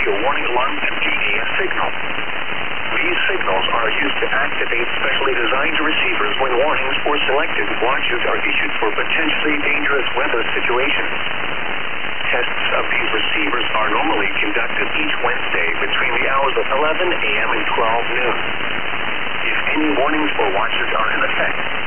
radio warning alarm and GAS signal. These signals are used to activate specially designed receivers when warnings or selected watches are issued for potentially dangerous weather situations. Tests of these receivers are normally conducted each Wednesday between the hours of 11 a.m. and 12 noon. If any warnings or watches are in effect,